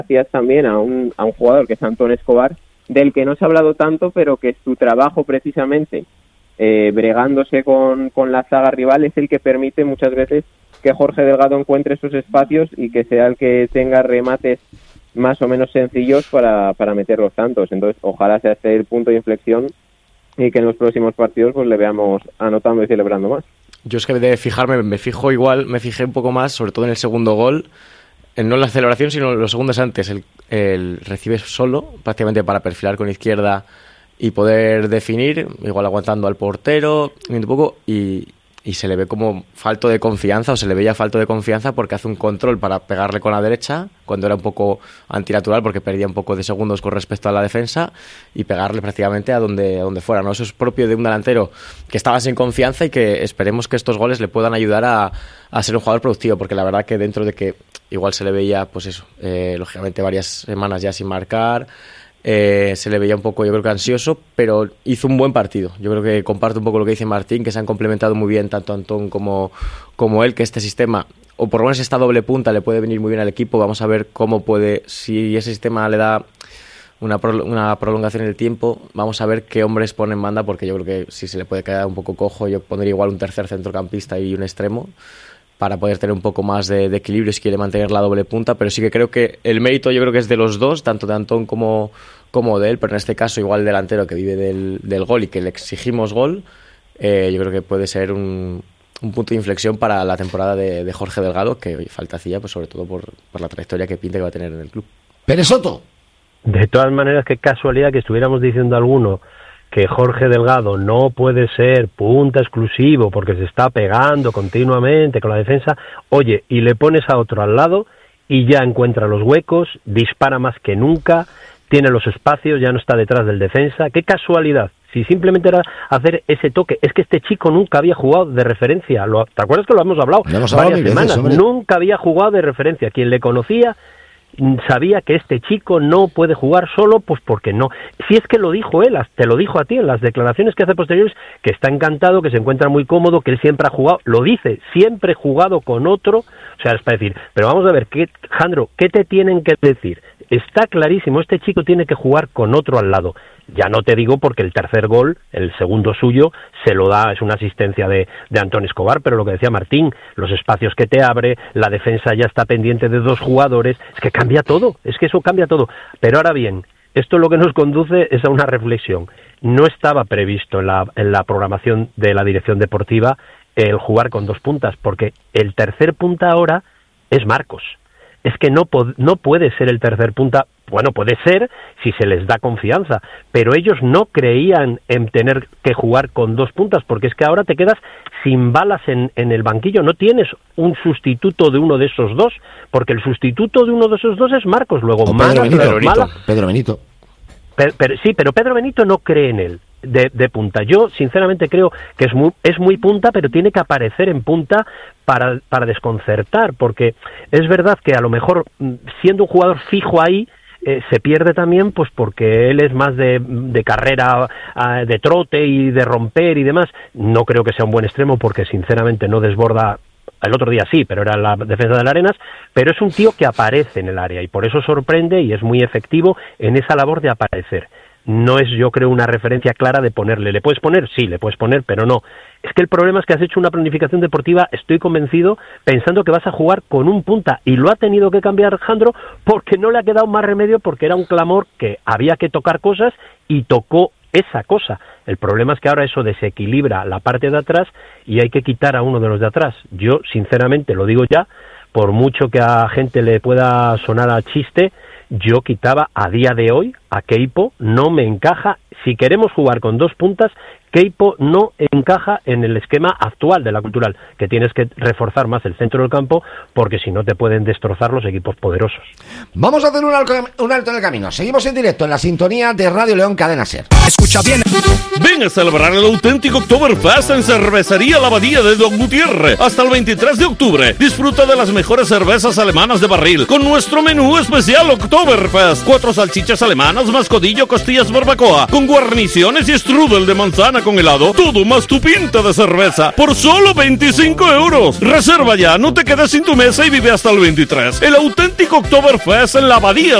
gracias también a un jugador que es Antón Escobar, del que no se ha hablado tanto, pero que su trabajo precisamente bregándose con la zaga rival es el que permite muchas veces que Jorge Delgado encuentre esos espacios y que sea el que tenga remates más o menos sencillos para meter los tantos. Entonces ojalá sea este el punto de inflexión y que en los próximos partidos pues le veamos anotando y celebrando más. Yo es que de fijarme, me fijé un poco más, sobre todo en el segundo gol, no en la celebración, sino los segundos antes. El recibe solo, prácticamente para perfilar con izquierda y poder definir, igual aguantando al portero, un poco, y se le ve como falto de confianza, o se le veía falto de confianza porque hace un control para pegarle con la derecha, cuando era un poco antinatural porque perdía un poco de segundos con respecto a la defensa, y pegarle prácticamente a donde fuera, ¿no? Eso es propio de un delantero que estaba sin confianza y que esperemos que estos goles le puedan ayudar a ser un jugador productivo, porque la verdad que dentro de que igual se le veía, pues eso, lógicamente varias semanas ya sin marcar, se le veía un poco, yo creo que ansioso, pero hizo un buen partido. Yo creo que comparto un poco lo que dice Martín, que se han complementado muy bien tanto Antón como él, que este sistema, o por lo menos esta doble punta, le puede venir muy bien al equipo. Vamos a ver cómo puede, si ese sistema le da una prolongación en el tiempo, vamos a ver qué hombres pone en banda, porque yo creo que si se le puede quedar un poco cojo, yo pondría igual un tercer centrocampista y un extremo, para poder tener un poco más de equilibrio si quiere mantener la doble punta. Pero sí que creo que el mérito yo creo que es de los dos, tanto de Antón como de él, pero en este caso igual el delantero que vive del gol y que le exigimos gol, yo creo que puede ser un punto de inflexión para la temporada de Jorge Delgado, que falta hacía, pues sobre todo por la trayectoria que pinta que va a tener en el club. Pérez Soto. De todas maneras, qué casualidad que estuviéramos diciendo alguno que Jorge Delgado no puede ser punta exclusivo porque se está pegando continuamente con la defensa. Oye, y le pones a otro al lado y ya encuentra los huecos, dispara más que nunca, tiene los espacios, ya no está detrás del defensa. ¡Qué casualidad! Si simplemente era hacer ese toque. Es que este chico nunca había jugado de referencia. ¿Te acuerdas que lo hemos hablado varias semanas? Nunca había jugado de referencia. Quien le conocía sabía que este chico no puede jugar solo, pues porque no. Si es que lo dijo él, te lo dijo a ti en las declaraciones que hace posteriores, que está encantado, que se encuentra muy cómodo, que él siempre ha jugado, lo dice, siempre he jugado con otro. O sea, es para decir, pero vamos a ver, Jandro, ¿qué te tienen que decir? Está clarísimo, este chico tiene que jugar con otro al lado. Ya no te digo porque el tercer gol, el segundo suyo, se lo da, es una asistencia de Antón Escobar, pero lo que decía Martín, los espacios que te abre, la defensa ya está pendiente de dos jugadores, es que cambia todo, es que eso cambia todo. Pero ahora bien, esto lo que nos conduce es a una reflexión. No estaba previsto en la programación de la dirección deportiva el jugar con dos puntas, porque el tercer punta ahora es Marcos. Es que no puede ser el tercer punta. Bueno, puede ser si se les da confianza, pero ellos no creían en tener que jugar con dos puntas, porque es que ahora te quedas sin balas en el banquillo, no tienes un sustituto de uno de esos dos, porque el sustituto de uno de esos dos es Marcos, luego Pedro Benito. Pero Pedro Benito no cree en él de punta. Yo sinceramente creo que es muy punta, pero tiene que aparecer en punta para desconcertar, porque es verdad que a lo mejor siendo un jugador fijo ahí se pierde también, pues porque él es más de carrera, de trote y de romper y demás. No creo que sea un buen extremo porque sinceramente no desborda. El otro día sí, pero era la defensa del Arenas, pero es un tío que aparece en el área y por eso sorprende y es muy efectivo en esa labor de aparecer. No es, yo creo, una referencia clara de ponerle. ¿Le puedes poner? Sí, le puedes poner, pero no. Es que el problema es que has hecho una planificación deportiva, estoy convencido, pensando que vas a jugar con un punta, y lo ha tenido que cambiar Jandro porque no le ha quedado más remedio, porque era un clamor que había que tocar cosas y tocó esa cosa. El problema es que ahora eso desequilibra la parte de atrás y hay que quitar a uno de los de atrás. Yo, sinceramente, lo digo ya, por mucho que a gente le pueda sonar a chiste, yo quitaba a día de hoy a Queipo, no me encaja. Si queremos jugar con dos puntas, Queipo no encaja en el esquema actual de la Cultural, que tienes que reforzar más el centro del campo, porque si no te pueden destrozar los equipos poderosos. Vamos a hacer un alto en el camino. Seguimos en directo en la sintonía de Radio León Cadena Ser. Escucha bien. Ven a celebrar el auténtico Oktoberfest en Cervecería La Abadía de Don Gutiérrez hasta el 23 de octubre. Disfruta de las mejores cervezas alemanas de barril con nuestro menú especial Oktoberfest. 4 salchichas alemanas, más codillo, costillas barbacoa, con guarniciones y strudel de manzana cena con helado, todo más tu pinta de cerveza, por solo 25 euros. Reserva ya, no te quedes sin tu mesa y vive hasta el 23. El auténtico Oktoberfest en la Abadía